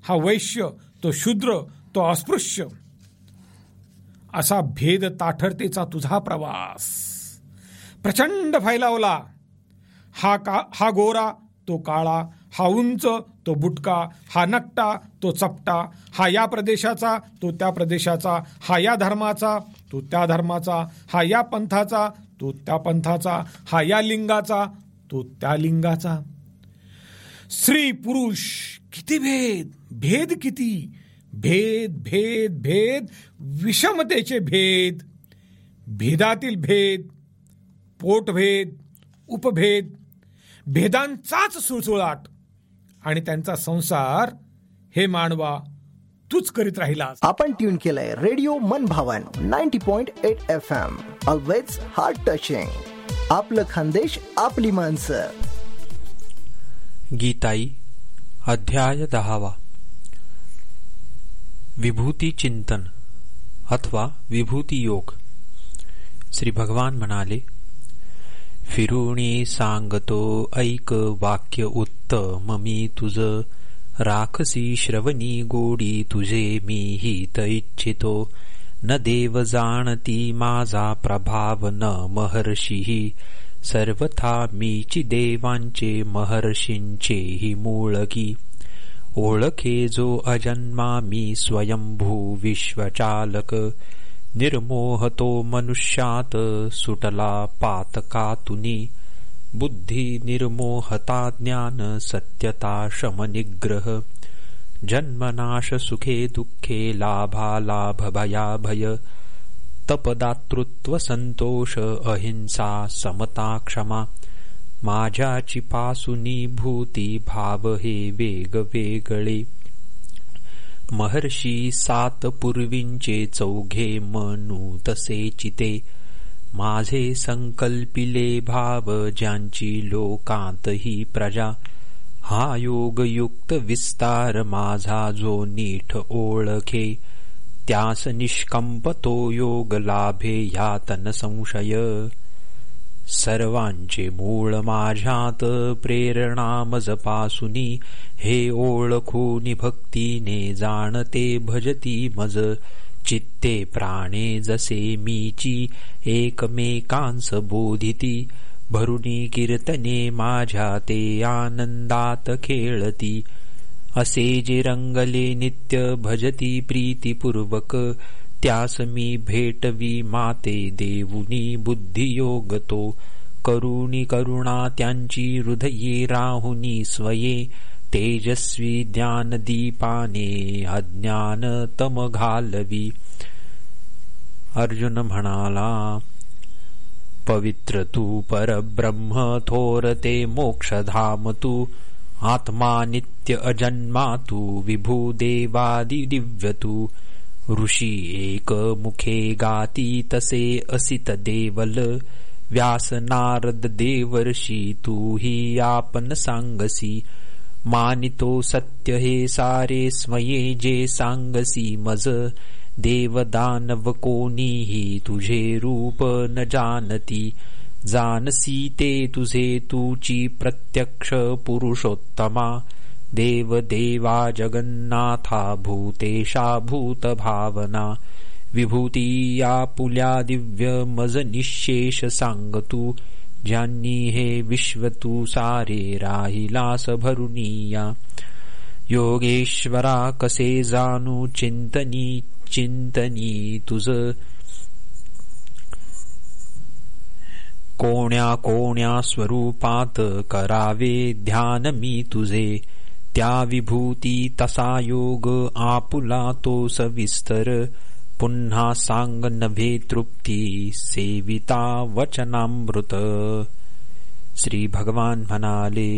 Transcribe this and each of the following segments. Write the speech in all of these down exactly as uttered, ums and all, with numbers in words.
हा वैश्य, तो शूद्र, तो अस्पृश्य, असा भेद ताठरतेचा तुझा प्रवास प्रचंड फैलावला. हा का हा गोरा, तो काळा, हा उंच, तो बुटका, हा नकटा, तो चपटा, हा या प्रदेशाचा, तो त्या प्रदेशाचा, हा या धर्माचा, तो त्या धर्माचा, हा या पंथाचा, तो त्या पंथाचा, हा या लिंगाचा, तो त्या लिंगाचा. स्त्री पुरुष किती भेद, भेद किती, भेद भेद भेद, विषमतेचे भेद, भेदातील भेद, पोटभेद, उपभेद, भेदांचाच सुळसुळाट आणि त्यांचा संसार हे मानवा तूच करीत राहिलास. आपण ट्यून केलंय रेडिओ मन भावन ninety point eight F M. Always heart touching. आपलं खानदेश, आपली माणसं. गीताई अध्याय दहावा. विभूती चिंतन अथवा विभूती योग. श्री भगवान म्हणाले, फिरुणी सांगतो ऐक वाक्य उत्तम मी तुझ, राखसी श्रवणी गोडी तुझे मी हित इच्छितो. न देव जाणती माझा प्रभाव न महर्षी, सर्वथा मीची देवांचे महर्षींचेही मूळकी. ओळखे जो अजन्मा मी स्वयंभू विश्वचालक, निर्मोहतो मनुष्यात सुटला पातकातुनी. बुद्धी निर्मोहता ज्ञान सत्यता शमनिग्रह, जन्मनाश सुखे दुःखे लाभालाभ भयाभय. तपदातृत्व संतोष अहिंसा समता क्षमा, माझ्याची पासुनी भूती भाव हे वेग वेगळे. महर्षी सात पूर्वींचे चौघे मनू तसे चिते, माझे संकल्पिले भाव ज्यांची लोकांतही प्रजा. हा योगयुक्त विस्तार माझा जो नीठ ओळखे, त्यास निष्कंप तो योग लाभे यात न संशय. सर्वांचे मूळ माझ्यात प्रेरणा मजपासुनी, हे ओळखूनि भक्तीने जाणते भजती मज. चित्ते प्राणे जसे मीची एकमेकांस बोधिती, भरुनी कीर्तने माझ्या ते आनंदात खेळती. असे जे रंगले नित्य भजती प्रीतीपूर्वक, त्यास मी भेटवी माते देऊनी बुद्धियोग तो. करुणी करुणा त्यांची हृदये राहुनी स्वये, तेजस्वी ज्ञान दीपाने अज्ञान तम घालवी. अर्जुन म्हणाला, पवित्र तू परब्रह्म थोरते मोक्षधाम तू. आत्मा नित्य अजन्मा तू विभू देवादि दिव्य तू. ऋषी एक मुखे गाती तसे असित देवल. व्यास नारद देवर्षी तू ही आपण सांगसी. मानितो सत्य हे सारे स्मये जे सांगसी मज. देव दानव कोणीही तुझे रूप न जानती. जानसी ते तुझे तूची प्रत्यक्ष पुरुषोत्तमा. देव देवा जगन्नाथा भूतेशा भूत भावना. विभूती आपुल्या दिव्य मज निशेष सांगतू. ज्यांनी हे विश्व तू सारे राहिलास भरुनिया. योगेश्वरा कसे जाणू चिंतनी चिंतनी तुझ. कोण्या कोण्या स्वरूपात करावे ध्यान मी तुझे. त्या विभूती तसा योग आपुला तो सविस्तर. पुन्हा सांग नभे तृप्ती सेविता वचनामृत. श्री भगवान म्हणाले,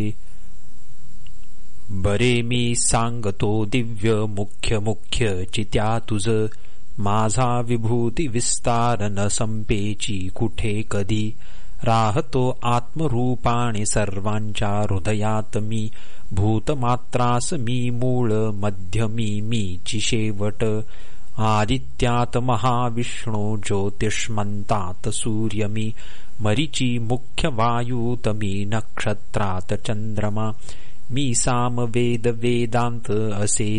बरे मी सांगतो दिव्य मुख्य मुख्य चित्या तुझ. माझा विभूती विस्तार न संपेची कुठे कधी. राहतो आत्मरूपाने सर्वांच्या हृदयात मी. भूतमात्रास मी मूळ मध्यमी मीची शेवट. आदित्यात महाविष्णू ज्योतिष्मंतात सूर्य मी. मरीची मुख्य वायूत मी नक्षत्रात चंद्रमा. मी सामवेद वेदांत असे